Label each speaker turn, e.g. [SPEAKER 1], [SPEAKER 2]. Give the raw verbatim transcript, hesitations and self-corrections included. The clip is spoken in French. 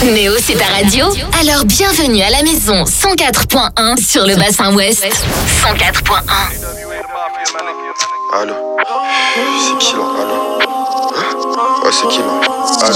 [SPEAKER 1] Néo, c'est ta radio? Alors bienvenue à la maison cent quatre point un sur le bassin ouest. cent quatre point un.
[SPEAKER 2] Allô? C'est qui là? Allô? Hein? Ouais, c'est qui là?